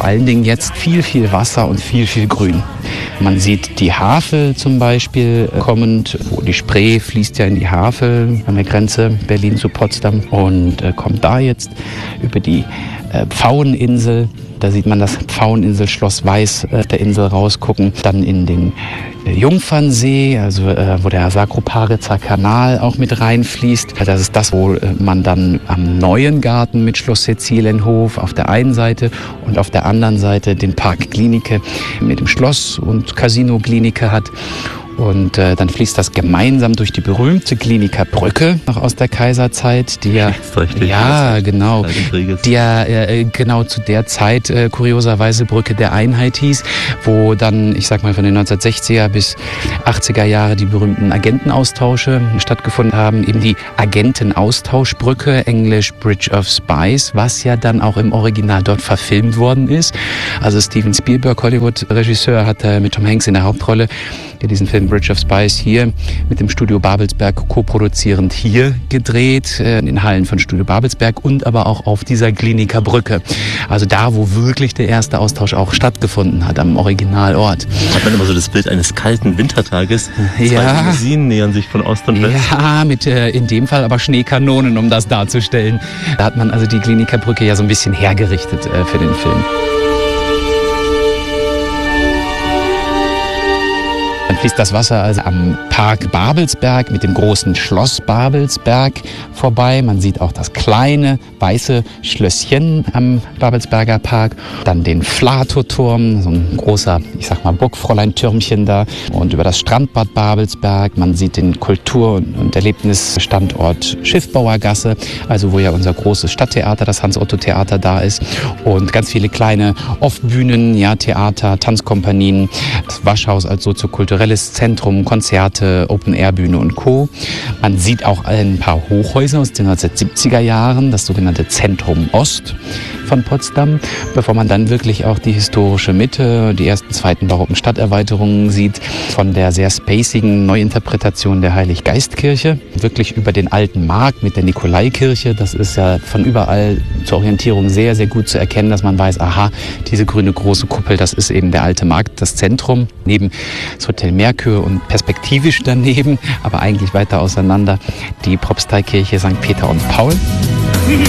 vor allen Dingen jetzt viel, viel Wasser und viel, viel Grün. Man sieht die Havel zum Beispiel kommend, wo die Spree fließt ja in die Havel an der Grenze Berlin zu Potsdam und kommt da jetzt über die Pfaueninsel. Da sieht man das Pfaueninsel-Schloss Weiß der Insel rausgucken. Dann in den Jungfernsee, also wo der Sakroparitzer Kanal auch mit reinfließt. Das ist das, wo man dann am Neuen Garten mit Schloss Cäcilienhof auf der einen Seite und auf der anderen Seite den Park Glienicke mit dem Schloss und Casino Glienicke hat. Und dann fließt das gemeinsam durch die berühmte Glienicke Brücke, noch aus der Kaiserzeit, die ja, genau, die ja genau zu der Zeit kurioserweise Brücke der Einheit hieß, wo dann, ich sag mal, von den 1960er bis 80er Jahre die berühmten Agentenaustausche stattgefunden haben. Eben die Agentenaustauschbrücke, englisch Bridge of Spies, was ja dann auch im Original dort verfilmt worden ist. Also Steven Spielberg, Hollywood-Regisseur, hat mit Tom Hanks in der Hauptrolle diesen Film Bridge of Spies hier mit dem Studio Babelsberg koproduzierend hier gedreht, in den Hallen von Studio Babelsberg und aber auch auf dieser Glienicke Brücke. Also da, wo wirklich der erste Austausch auch stattgefunden hat, am Originalort. Hat man immer so das Bild eines kalten Wintertages. Ja. Zwei Limousinen nähern sich von Ost und West. Ja, mit in dem Fall aber Schneekanonen, um das darzustellen. Da hat man also die Glienicke Brücke ja so ein bisschen hergerichtet für den Film. Dann fließt das Wasser also am Park Babelsberg mit dem großen Schloss Babelsberg vorbei. Man sieht auch das kleine weiße Schlösschen am Babelsberger Park. Dann den Flatoturm, so ein großer, ich sag mal, Burgfräulein-Türmchen da. Und über das Strandbad Babelsberg. Man sieht den Kultur- und Erlebnisstandort Schiffbauergasse, also wo ja unser großes Stadttheater, das Hans-Otto-Theater da ist. Und ganz viele kleine Off-Bühnen, ja, Theater, Tanzkompanien. Das Waschhaus als soziokulturelles Zentrum, Konzerte, Open-Air-Bühne und Co. Man sieht auch ein paar Hochhäuser aus den 1970er Jahren, das sogenannte Zentrum Ost von Potsdam, bevor man dann wirklich auch die historische Mitte, die ersten, zweiten barocken Stadterweiterungen sieht, von der sehr spacigen Neuinterpretation der Heilig-Geist-Kirche, wirklich über den alten Markt mit der Nikolaikirche. Das ist ja von überall zur Orientierung sehr, sehr gut zu erkennen, dass man weiß, aha, diese grüne große Kuppel, das ist eben der alte Markt, das Zentrum, neben das Hotel Merkur und perspektivisch daneben, aber eigentlich weiter auseinander, die Propsteikirche St. Peter und Paul.